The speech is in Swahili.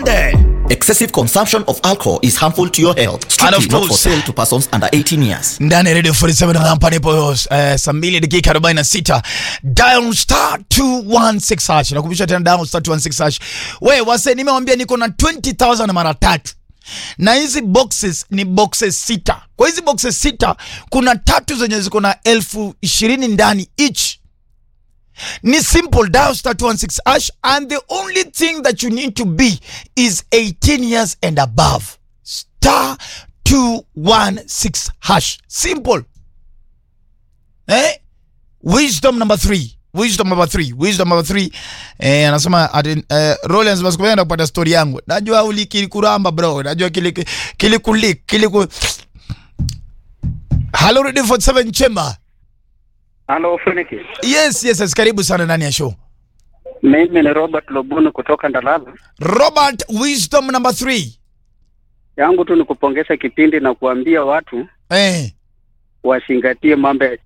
Twende. Excessive consumption of alcohol is harmful to your health. Strictly not for sale to persons under 18 years. Ndani Radio 47 hapa nipo saa 2 dakika 46. Dial star 216 hash. Nakumbusha tena dial star 216 hash. Wewe wase nimewambia niko na 20,000 mara 3. Na hizi boxes ni boxes 6. Kwa hizi boxes 6 kuna 3 zenye ziko na 20,000 ndani each. Ni simple, dial star 216 hash, and the only thing that you need to be is 18 years and above. Star 216 hash. Simple. Wisdom number 3. Anasema Rollins masikupenda kupata story yangu. Najua ulikuramba bro. Najua kiliku. Hello Radio 47 Chamber. Hello Phoenix. Yes, karibu sana ndani ya show. Mimi ni Robert Lobunu kutoka Ndalaba. Robert, wisdom number 3. Yangu tu ni kupongeza kipindi na kuambia watu wasingatie mambo ya